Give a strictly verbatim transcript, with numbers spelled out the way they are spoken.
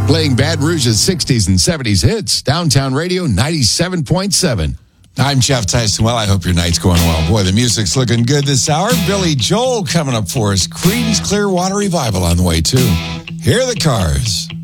Playing Baton Rouge's sixties and seventies hits. Downtown Radio ninety-seven point seven. I'm Jeff Tyson. Well, I hope your night's going well. Boy, the music's looking good this hour. Billy Joel coming up for us. Creedence Clearwater Revival on the way, too. Here are the Cars.